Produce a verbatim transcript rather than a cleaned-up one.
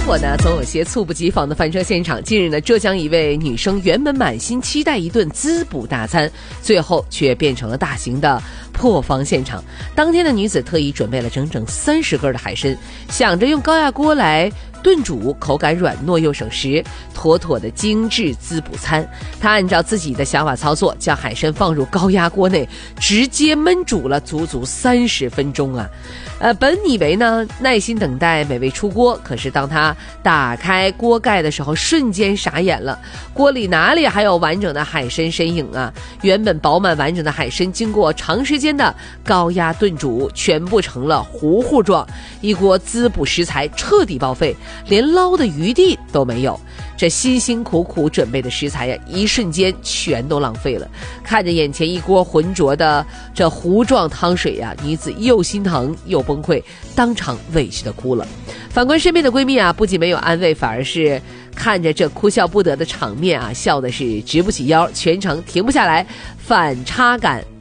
活呢，总有些猝不及防的翻车现场。近日呢，浙江一位女生原本满心期待一顿滋补大餐，最后却变成了大型的破防现场。当天的女子特意准备了整整三十根的海参，想着用高压锅来炖煮，口感软糯又省时，妥妥的精致滋补餐。她按照自己的想法操作，将海参放入高压锅内，直接焖煮了足足三十分钟啊！呃，本以为呢耐心等待美味出锅，可是当她打开锅盖的时候，瞬间傻眼了。锅里哪里还有完整的海参身影啊？原本饱满完整的海参，经过长时间的高压炖煮，全部成了糊糊状。一锅滋补食材彻底报废，连捞的余地都没有。这辛辛苦苦准备的食材呀，一瞬间全都浪费了。看着眼前一锅浑浊的这糊状汤水呀，女子又心疼又崩溃，当场委屈的哭了。反观身边的闺蜜啊，不仅没有安慰，反而是看着这哭笑不得的场面啊，笑的是直不起腰，全程停不下来，反差感